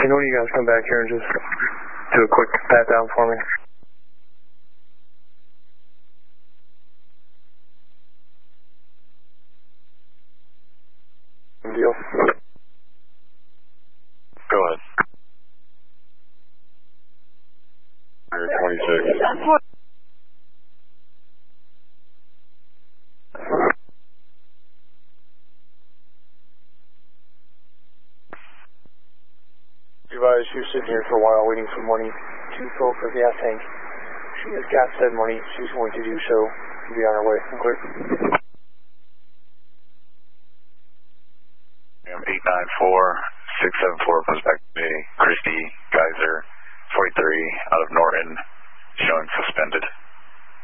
Can one of you guys come back here and just do a quick pat down for me? Deal. Go ahead. 26. Advise she was sitting here for a while waiting for money to fill up her gas tank. She has got said money. She's going to do so. She'll be on her way. Clear. 894-674 comes back to me. Christy Geyser, 43, out of Norton, showing suspended.